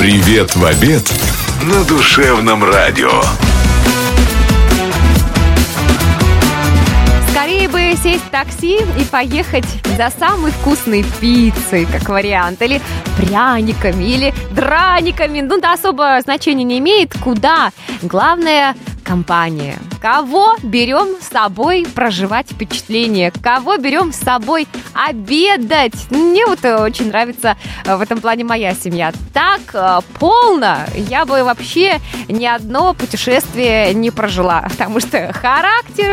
Привет в обед на душевном радио. Скорее бы сесть в такси и поехать за самой вкусной пиццей, как вариант, или пряниками, или драниками. Ну, да, особо значения не имеет, куда. Главное — компания. Кого берем с собой проживать впечатление? Кого берем с собой обедать? Мне вот очень нравится в этом плане моя семья. Так полно я бы вообще ни одно путешествие не прожила, потому что характер